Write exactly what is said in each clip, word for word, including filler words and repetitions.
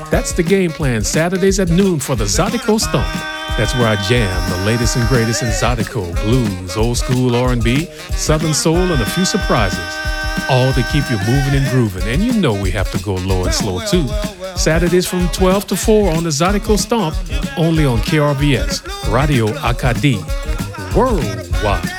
That's the game plan Saturdays at noon for the Zydeco Stomp. That's where I jam the latest and greatest in Zydeco, blues, old school R and B, southern soul, and a few surprises. All to keep you moving and grooving, and you know we have to go low and slow too. Saturdays from twelve to four on the Zydeco Stomp, only on K R V S, Radio Acadie, worldwide.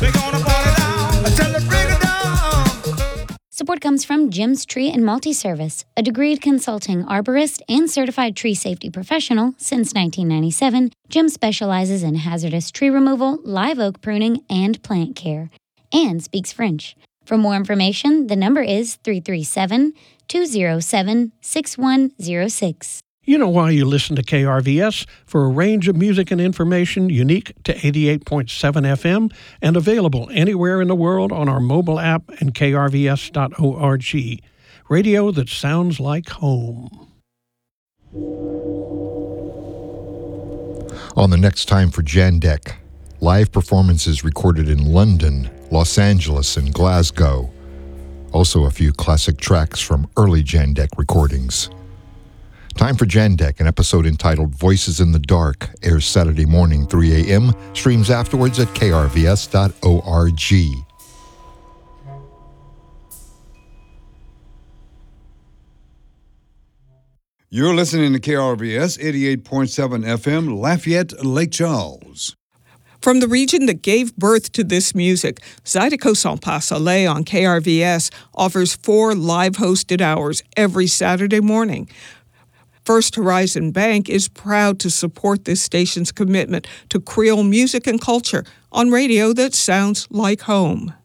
Support comes from Jim's Tree and Multi-Service, a degreed consulting arborist and certified tree safety professional since nineteen ninety-seven. Jim specializes in hazardous tree removal, live oak pruning, and plant care, and speaks French. For more information, the number is three three seven, two zero seven, six one zero six. You know why you listen to K R V S? For a range of music and information unique to eighty-eight point seven F M and available anywhere in the world on our mobile app and K R V S dot org. Radio that sounds like home. On the next time for Jandek, live performances recorded in London, Los Angeles, and Glasgow. Also a few classic tracks from early Jandek recordings. Time for Jandek, an episode entitled Voices in the Dark, airs Saturday morning, three a.m., streams afterwards at K R V S dot org. You're listening to K R V S eighty-eight point seven F M, Lafayette, Lake Charles. From the region that gave birth to this music, Zydeco Saint Pas Soleil on K R V S offers four live hosted hours every Saturday morning. First Horizon Bank is proud to support this station's commitment to Creole music and culture on radio that sounds like home.